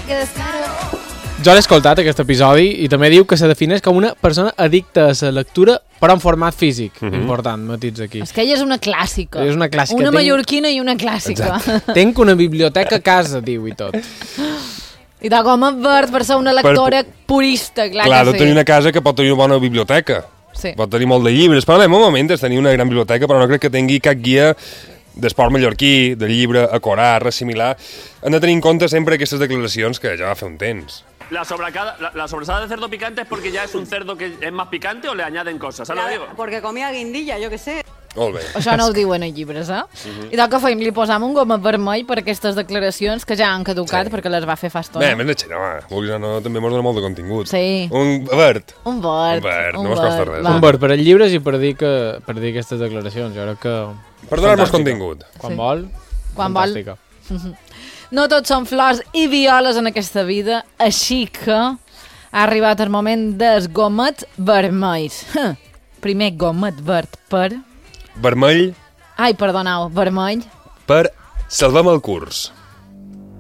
que descaro. Jo l'he escoltat, aquest episodi, i també diu que se defineix com una persona addicta a la lectura, però en format físic. Important, matís aquí. És que ella és una clàssica. És una clàssica. Una mallorquina i una clàssica. Tenc una biblioteca a casa, diu, i tot. I de com advert per ser una lectora purista, clar Clar, que de sí. tenir una casa que pot tenir una bona biblioteca. Sí. Pot tenir molt de llibres. Però en el meu moment és tenir una gran biblioteca, però no crec que tingui cap guia d'esport mallorquí, de llibre, acorar, ressimilar. Han de tenir en compte sempre aquestes declaracions que ja va fer un temps. La sobrasada de cerdo picante es porque ya es un cerdo que es más picante o le añaden cosas, ¿sabes lo que digo? Porque comía guindilla, yo qué sé. Molt bé. Això no ho diuen a llibres, eh? I del que feim, li posam un goma vermell per aquestes declaracions que ja han caducat perquè les va fer fa estona. Bé, més de xera, home. Vulguis o no, també mos dona molt de contingut. Sí. Un verd. Un verd. Un verd, no mos costa res. va. Un verd per als llibres i per dir aquestes declaracions. Jo crec que... Per donar-nos contingut. Quan Sí. vol, Quan vol. fantàstica. No tots són flors i violes en aquesta vida, així que ha arribat el moment dels gomets vermells. Primer gomet verd per... Vermell Ai, perdoneu, vermell. per salvem el curs.